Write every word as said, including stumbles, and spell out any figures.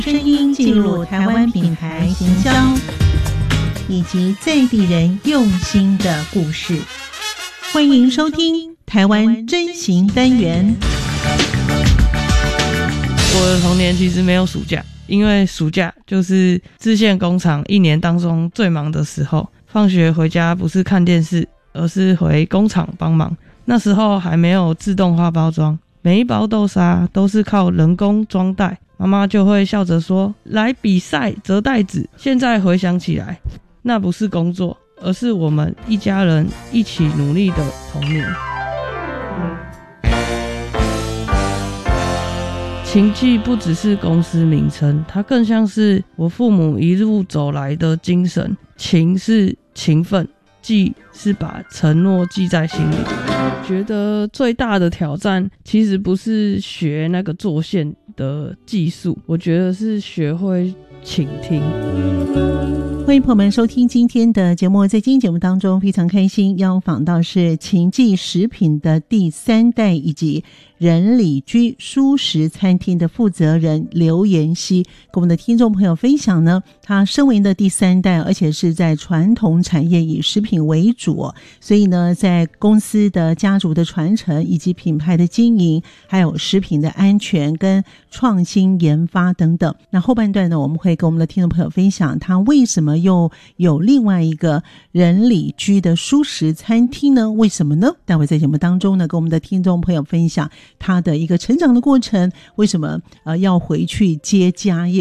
声音记录台湾品牌行销以及在地人用心的故事。欢迎收听台湾真行单元。 我的童年其实没有暑假，因为暑假就是制线工厂一年当中最忙的时候。放学回家不是看电视，而是回工厂帮忙。那时候还没有自动化包装，每一包豆沙都是靠人工装袋，妈妈就会笑着说，来比赛折袋子。现在回想起来，那不是工作，而是我们一家人一起努力的童年。勤记不只是公司名称，它更像是我父母一路走来的精神。勤是勤奋，记是把承诺记在心里。觉得最大的挑战其实不是学那个做线的技术，我觉得是学会倾听。 欢迎朋友们收听今天的节目。在今天节目当中，非常开心邀访到是勤记食品的第三代以及仁里居蔬食餐厅的负责人刘妍希，跟我们的听众朋友分享呢，他身为的第三代，而且是在传统产业以食品为主，所以呢，在公司的家族的传承以及品牌的经营，还有食品的安全跟创新研发等等。那后半段呢，我们会跟我们的听众朋友分享他为什么又有另外一个仁里居的蔬食餐厅呢？为什么呢？待会在节目当中呢，跟我们的听众朋友分享他的一个成长的过程，为什么呃要回去接家业。